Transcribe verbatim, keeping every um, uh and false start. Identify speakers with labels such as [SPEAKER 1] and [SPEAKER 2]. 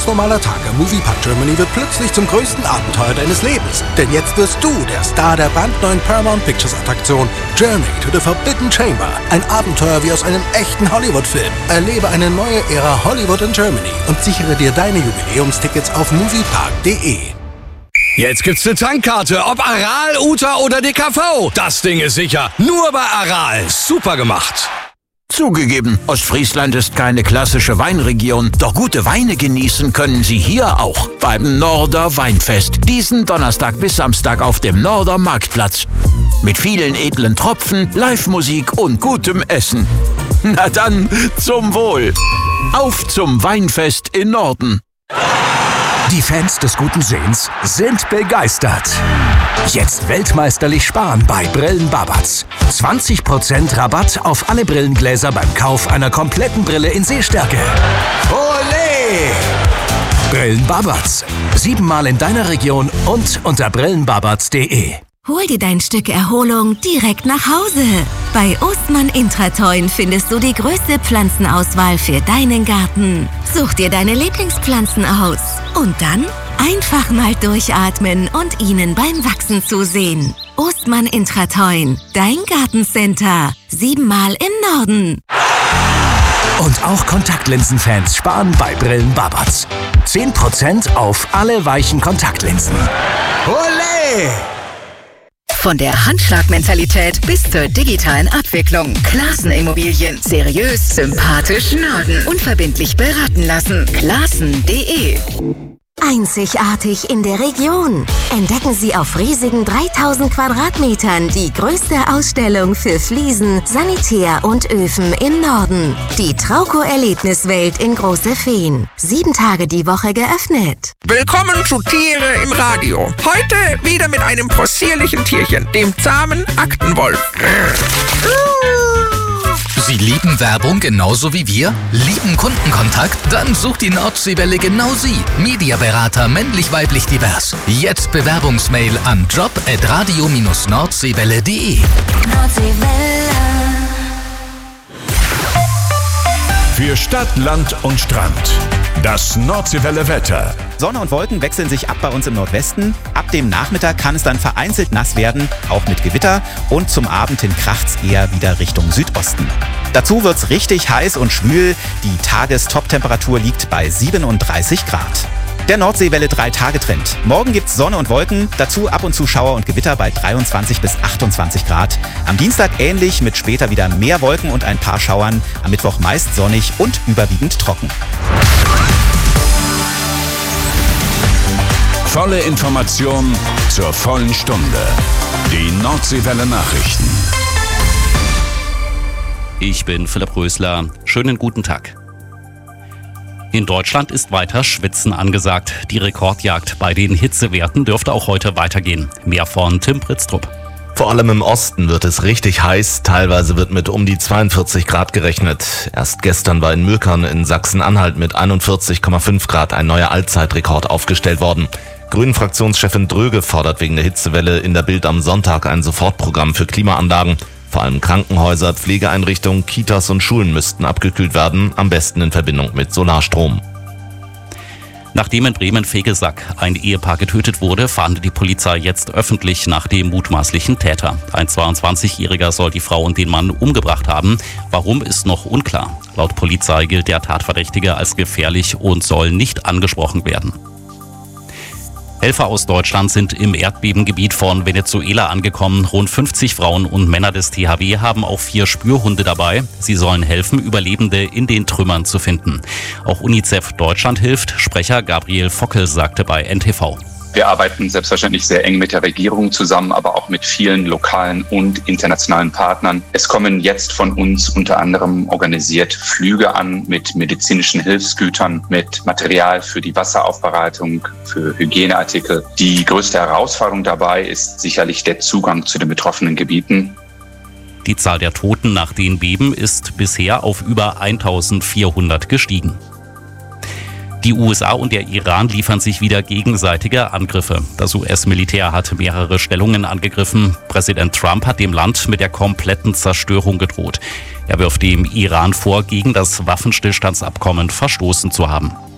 [SPEAKER 1] normaler Tag am Moviepark Germany wird plötzlich zum größten Abenteuer deines Lebens. Denn jetzt wirst du der Star der brandneuen Paramount Pictures Attraktion Journey to the Forbidden Chamber. Ein Abenteuer wie aus einem echten Hollywood-Film. Erlebe eine neue Ära Hollywood in Germany und sichere dir deine Jubiläumstickets auf moviepark punkt de.
[SPEAKER 2] Jetzt gibt's eine Tankkarte, ob Aral, Uta oder D K V. Das Ding ist sicher. Nur bei Aral. Super gemacht.
[SPEAKER 3] Zugegeben, Ostfriesland ist keine klassische Weinregion, doch gute Weine genießen können Sie hier auch. Beim Norder Weinfest. Diesen Donnerstag bis Samstag auf dem Norder Marktplatz. Mit vielen edlen Tropfen, Live-Musik und gutem Essen. Na dann, zum Wohl. Auf zum Weinfest in Norden.
[SPEAKER 4] Die Fans des guten Sehens sind begeistert. Jetzt weltmeisterlich sparen bei Brillen Babatz. zwanzig Prozent Rabatt auf alle Brillengläser beim Kauf einer kompletten Brille in Sehstärke. Olé! Brillen Babatz. Siebenmal in deiner Region und unter brillenbabatz punkt de.
[SPEAKER 5] Hol dir dein Stück Erholung direkt nach Hause. Bei Ostmann Intratoin findest du die größte Pflanzenauswahl für deinen Garten. Such dir deine Lieblingspflanzen aus und dann einfach mal durchatmen und ihnen beim Wachsen zusehen. Ostmann Intratoin, dein Gartencenter. Siebenmal im Norden.
[SPEAKER 4] Und auch Kontaktlinsenfans sparen bei Brillen Babatz. zehn Prozent auf alle weichen Kontaktlinsen. Olé!
[SPEAKER 6] Von der Handschlagmentalität bis zur digitalen Abwicklung. Classen Immobilien. Seriös, sympathisch, Norden. Unverbindlich beraten lassen. Classen punkt de.
[SPEAKER 5] Einzigartig in der Region. Entdecken Sie auf riesigen dreitausend Quadratmetern die größte Ausstellung für Fliesen, Sanitär und Öfen im Norden. Die Trauco-Erlebniswelt in Große Feen. Sieben Tage die Woche geöffnet.
[SPEAKER 7] Willkommen zu Tiere im Radio. Heute wieder mit einem possierlichen Tierchen, dem zahmen Aktenwolf.
[SPEAKER 8] Sie lieben Werbung genauso wie wir? Lieben Kundenkontakt? Dann sucht die Nordseewelle genau Sie. Mediaberater männlich-weiblich divers. Jetzt Bewerbungsmail an job at radio Bindestrich nordseewelle punkt de.
[SPEAKER 9] Nordseewelle.
[SPEAKER 10] Für Stadt, Land und Strand. Das Nordseewelle Wetter.
[SPEAKER 11] Sonne und Wolken wechseln sich ab bei uns im Nordwesten. Ab dem Nachmittag kann es dann vereinzelt nass werden, auch mit Gewitter. Und zum Abend hin kracht's eher wieder Richtung Südosten. Dazu wird's richtig heiß und schwül. Die Tagestop-Temperatur liegt bei siebenunddreißig Grad. Der Nordseewelle drei Tage Trend. Morgen gibt's Sonne und Wolken, dazu ab und zu Schauer und Gewitter bei dreiundzwanzig bis achtundzwanzig Grad. Am Dienstag ähnlich mit später wieder mehr Wolken und ein paar Schauern. Am Mittwoch meist sonnig und überwiegend trocken.
[SPEAKER 10] Volle Information zur vollen Stunde. Die Nordseewelle Nachrichten.
[SPEAKER 12] Ich bin Philipp Rösler. Schönen guten Tag. In Deutschland ist weiter Schwitzen angesagt. Die Rekordjagd bei den Hitzewerten dürfte auch heute weitergehen. Mehr von Tim Pritztrup.
[SPEAKER 13] Vor allem im Osten wird es richtig heiß. Teilweise wird mit um die zweiundvierzig Grad gerechnet. Erst gestern war in Mülkern in Sachsen-Anhalt mit einundvierzig Komma fünf Grad ein neuer Allzeitrekord aufgestellt worden. Grünen-Fraktionschefin Dröge fordert wegen der Hitzewelle in der Bild am Sonntag ein Sofortprogramm für Klimaanlagen. Vor allem Krankenhäuser, Pflegeeinrichtungen, Kitas und Schulen müssten abgekühlt werden, am besten in Verbindung mit Solarstrom.
[SPEAKER 12] Nachdem in Bremen-Vegelsack ein Ehepaar getötet wurde, fahndet die Polizei jetzt öffentlich nach dem mutmaßlichen Täter. Ein zweiundzwanzigjähriger soll die Frau und den Mann umgebracht haben. Warum, ist noch unklar. Laut Polizei gilt der Tatverdächtige als gefährlich und soll nicht angesprochen werden. Helfer aus Deutschland sind im Erdbebengebiet von Venezuela angekommen. Rund fünfzig Frauen und Männer des T H W haben auch vier Spürhunde dabei. Sie sollen helfen, Überlebende in den Trümmern zu finden. Auch UNICEF Deutschland hilft. Sprecher Gabriel Fockel sagte bei N T V.
[SPEAKER 14] Wir arbeiten selbstverständlich sehr eng mit der Regierung zusammen, aber auch mit vielen lokalen und internationalen Partnern. Es kommen jetzt von uns unter anderem organisiert Flüge an mit medizinischen Hilfsgütern, mit Material für die Wasseraufbereitung, für Hygieneartikel. Die größte Herausforderung dabei ist sicherlich der Zugang zu den betroffenen Gebieten.
[SPEAKER 12] Die Zahl der Toten nach den Beben ist bisher auf über eintausendvierhundert gestiegen. Die U S A und der Iran liefern sich wieder gegenseitige Angriffe. Das U S-Militär hat mehrere Stellungen angegriffen. Präsident Trump hat dem Land mit der kompletten Zerstörung gedroht. Er wirft dem Iran vor, gegen das Waffenstillstandsabkommen verstoßen zu haben.